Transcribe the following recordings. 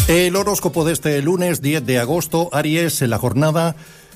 El horóscopo de este lunes 10 de agosto, Aries, en la jornada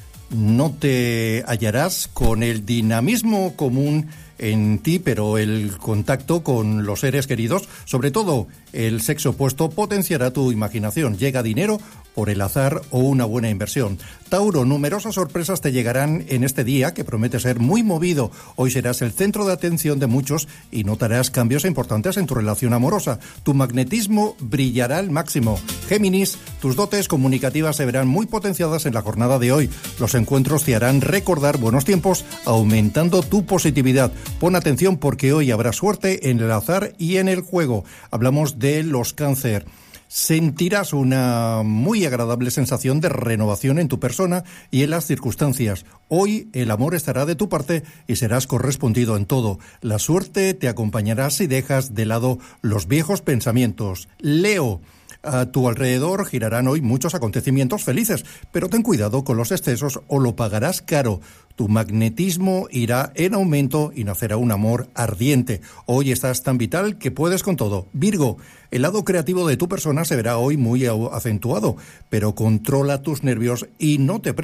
no te hallarás con el dinamismo común en ti, pero el contacto con los seres queridos, sobre todo el sexo opuesto, potenciará tu imaginación. Llega dinero por el azar o una buena inversión. Tauro, numerosas sorpresas te llegarán en este día que promete ser muy movido. Hoy serás el centro de atención de muchos y notarás cambios importantes en tu relación amorosa. Tu magnetismo brillará al máximo. Géminis, tus dotes comunicativas se verán muy potenciadas en la jornada de hoy. Los encuentros te harán recordar buenos tiempos, aumentando tu positividad. Pon atención porque hoy habrá suerte en el azar y en el juego. Hablamos de los Cáncer. Sentirás una muy agradable sensación de renovación en tu persona y en las circunstancias. Hoy el amor estará de tu parte y serás correspondido en todo. La suerte te acompañará si dejas de lado los viejos pensamientos. Leo, a tu alrededor girarán hoy muchos acontecimientos felices, pero ten cuidado con los excesos o lo pagarás caro. Tu magnetismo irá en aumento y nacerá un amor ardiente. Hoy estás tan vital que puedes con todo. Virgo, el lado creativo de tu persona se verá hoy muy acentuado, pero controla tus nervios y no te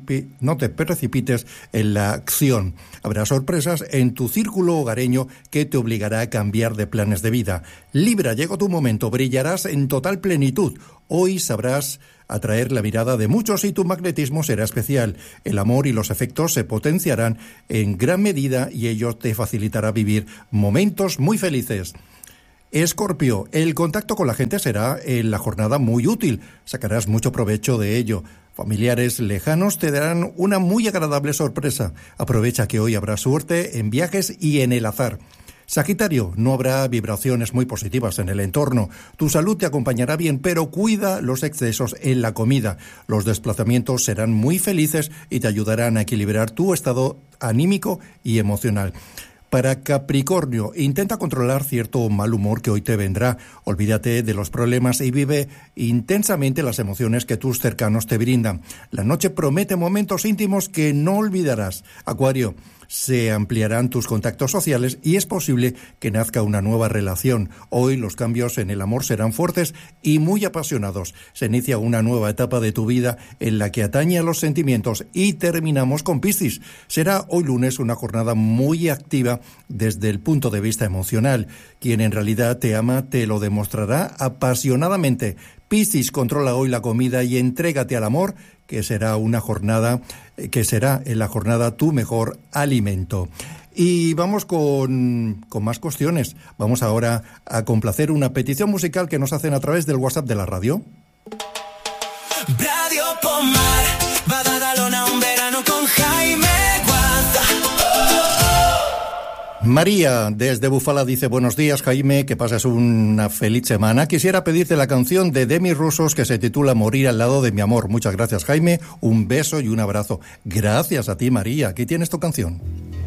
precipites en la acción. Habrá sorpresas en tu círculo hogareño que te obligará a cambiar de planes de vida. Libra, llegó tu momento, brillarás en total plenitud. Hoy sabrás atraer la mirada de muchos y tu magnetismo será especial. El amor y los afectos se potenciarán en gran medida y ello te facilitará vivir momentos muy felices. Escorpio, el contacto con la gente será en la jornada muy útil. Sacarás mucho provecho de ello. Familiares lejanos te darán una muy agradable sorpresa. Aprovecha que hoy habrá suerte en viajes y en el azar. Sagitario, no habrá vibraciones muy positivas en el entorno. Tu salud te acompañará bien, pero cuida los excesos en la comida. Los desplazamientos serán muy felices y te ayudarán a equilibrar tu estado anímico y emocional. Para Capricornio, intenta controlar cierto mal humor que hoy te vendrá. Olvídate de los problemas y vive intensamente las emociones que tus cercanos te brindan. La noche promete momentos íntimos que no olvidarás. Acuario, se ampliarán tus contactos sociales y es posible que nazca una nueva relación. Hoy los cambios en el amor serán fuertes y muy apasionados. Se inicia una nueva etapa de tu vida en la que atañe a los sentimientos y terminamos con Piscis. Será hoy lunes una jornada muy activa desde el punto de vista emocional. Quien en realidad te ama te lo demostrará apasionadamente. Piscis, controla hoy la comida y entrégate al amor, que será en la jornada tu mejor alimento. Y vamos con más cuestiones. Vamos ahora a complacer una petición musical que nos hacen a través del WhatsApp de la radio. Radio Pomar, Badalona, un verano con Jaime Guata. María, desde Bufala, dice: buenos días, Jaime, que pases una feliz semana. Quisiera pedirte la canción de Demi Rusos que se titula Morir al lado de mi amor. Muchas gracias, Jaime. Un beso y un abrazo. Gracias a ti, María. Aquí tienes tu canción.